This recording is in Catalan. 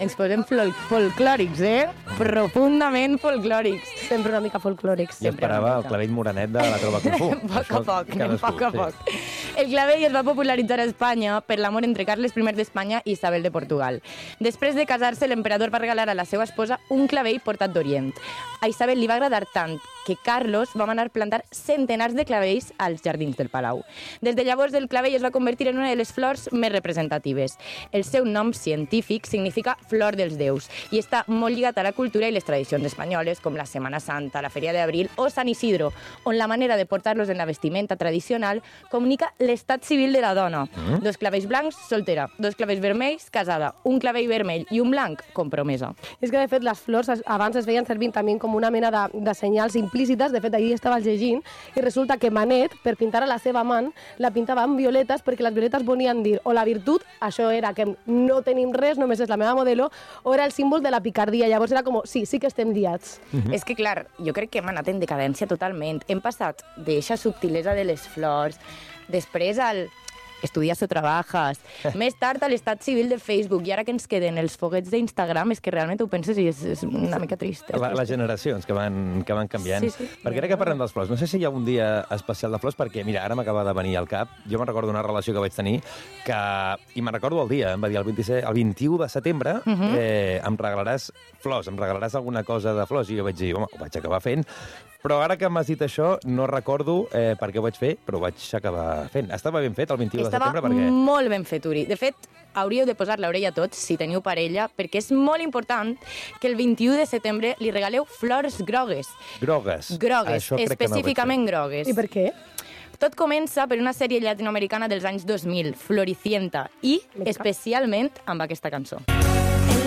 Ens posem folclòrics, profundament folclòrics. Sempre una mica folclòrics. I esperava el clavell morenet de la Trova Kung Fu. Poc a poc. El clavell es va popularitzar a Espanya per l'amor entre Carles I d'Espanya i Isabel de Portugal. Després de casar-se, l'emperador va regalar a la seva esposa un clavell portat d'Orient. A Isabel li va agradar tant que Carlos va manar plantar centenars de clavells als jardins del palau. Des de llavors, el clavell es va convertir en una de les flors més representatives. El seu nom científic significa flor dels déus i està molt lligat a la cultura i les tradicions espanyoles, com la Setmana Santa, la Feria d'Abril o Sant Isidro, on la manera de portar-los en la vestimenta tradicional comunica l'estat civil de la dona. 2 clavells blancs, soltera. 2 clavells vermells, casada. Un clavell vermell i un blanc, compromesa. És que, de fet, les flors abans es feien servir també com una mena de senyals implícites. De fet, ahir estava llegint i resulta que Manet, per pintar a la seva amant, la pintava amb violetes perquè les violetes volien dir o la virtut, això era que no tenim res, només és la meva modelo, o era el símbol de la picardia. Llavors era com, sí que estem liats. És que, clar, jo crec que hem anat en decadència totalment. Hem passat d'eixa subtilesa de les flors, després al estudias o trabajas, més tard a l'estat civil de Facebook, i ara que ens queden els foguets d'Instagram, és que realment ho penses i és una mica trist. Les generacions que van canviant. Sí. Perquè ara que parlem dels flors, no sé si hi ha un dia especial de flors, perquè, mira, ara m'acaba de venir al cap, jo me'n recordo una relació que vaig tenir, i me'n recordo el dia, em va dir el 21 de setembre, em regalaràs flors, em regalaràs alguna cosa de flors, i jo vaig dir, home, ho vaig acabar fent, però ara que m'has dit això, no recordo per què ho vaig fer, però ho vaig acabar fent. Estava ben fet el 21 de setembre? Estava molt ben fet, Uri. De fet, hauríeu de posar l'orella tots, si teniu parella, perquè és molt important que el 21 de setembre li regaleu flors grogues. Grogues? Grogues, específicament grogues. I per què? Tot comença per una sèrie llatinoamericana dels anys 2000, Floricienta, i especialment amb aquesta cançó.